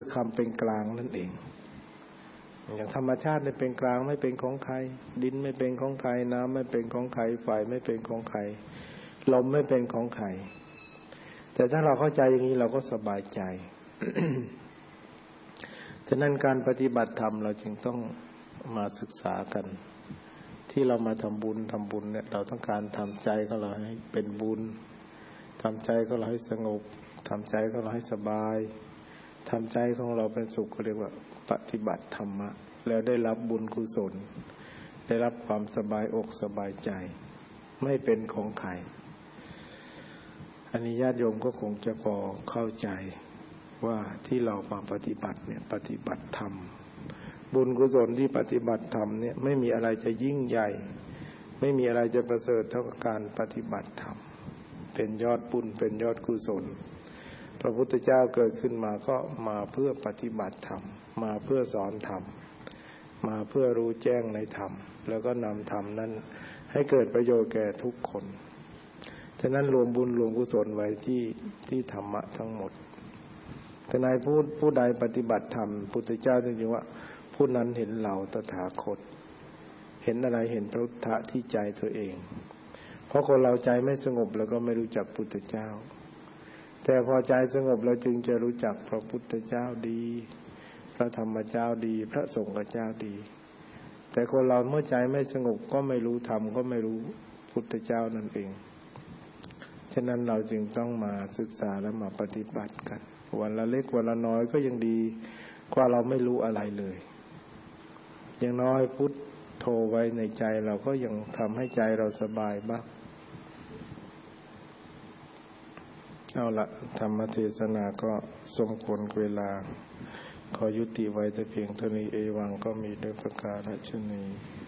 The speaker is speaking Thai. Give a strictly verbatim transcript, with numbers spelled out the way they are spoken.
คำเป็นกลางนั่นเองอย่างธรรมชาติเนี่ยเป็นกลางไม่เป็นของใครดินไม่เป็นของใครน้ำไม่เป็นของใครไฟไม่เป็นของใครลมไม่เป็นของใครแต่ถ้าเราเข้าใจอย่างนี้เราก็สบายใจ ฉะนั้นการปฏิบัติธรรมเราจึงต้องมาศึกษากันที่เรามาทำบุญทำบุญเนี่ยเราต้องการทำใจของเราให้เป็นบุญทำใจของเราให้สงบทำใจของเราให้สบายทำใจของเราเป็นสุขเขาเรียกว่าปฏิบัติธรรมะแล้วได้รับบุญกุศลได้รับความสบายอกสบายใจไม่เป็นของใครอันนี้ญาติโยมก็คงจะพอเข้าใจว่าที่เรามาปฏิบัติเนี่ยปฏิบัติธรรมบุญกุศลที่ปฏิบัติธรรมเนี่ยไม่มีอะไรจะยิ่งใหญ่ไม่มีอะไรจะประเสริฐเท่ากับการปฏิบัติธรรมเป็นยอดบุญเป็นยอดกุศลพระพุทธเจ้าเกิดขึ้นมาก็มาเพื่อปฏิบัติธรรมมาเพื่อสอนธรรมมาเพื่อรู้แจ้งในธรรมแล้วก็นำธรรมนั้นให้เกิดประโยชน์แก่ทุกคนฉะนั้นรวมบุญรวมกุศลไว้ที่ที่ธรรมะทั้งหมดแต่ในผู้ผู้ใดปฏิบัติธรรมพุทธเจ้าจริงๆว่าผู้นั้นเห็นเราตถาคตเห็นอะไรเห็นพระพุทธที่ใจตัวเองเพราะคนเราใจไม่สงบแล้วก็ไม่รู้จักพุทธเจ้าแต่พอใจสงบเราจึงจะรู้จักพระพุทธเจ้าดีพระธรรมเจ้าดีพระสงฆ์เจ้าดีแต่คนเราเมื่อใจไม่สงบก็ไม่รู้ธรรมก็ไม่รู้พุทธเจ้านั่นเองฉะนั้นเราจึงต้องมาศึกษาและมาปฏิบัติกันวันละเล็กวันละน้อยก็ยังดีกว่าเราไม่รู้อะไรเลยอย่างน้อยพุทโธไว้ในใจเราก็ยังทำให้ใจเราสบายบ้างเอาละธรรมเทศนาก็สมควรเวลาขอยุติไว้แต่เพียงเท่านี้เอวังก็มีด้วยประการฉะนี้